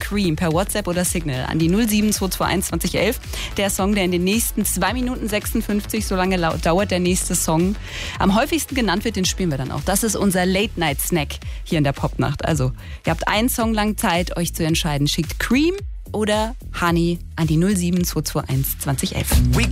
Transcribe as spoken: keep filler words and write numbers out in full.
Cream per WhatsApp oder Signal an die null sieben zwei zwei eins zwanzig elf. Der Song, der in den nächsten zwei Minuten sechsundfünfzig, so lange lau- dauert der nächste Song, am häufigsten genannt wird, den spielen wir dann auch. Das ist unser Late-Night-Snack hier in der Popnacht. Also, ihr habt einen Song lang Zeit, euch zu entscheiden. Schickt Cream oder Honey an die null sieben zwei zwei eins zwanzig elf.